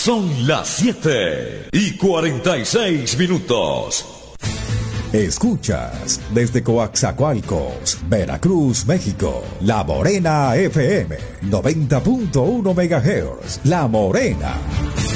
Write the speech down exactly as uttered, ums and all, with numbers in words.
Son las siete y cuarenta y seis minutos. Escuchas desde Coaxacualcos, Veracruz, México, La Morena F M, noventa punto uno megahertz. La Morena.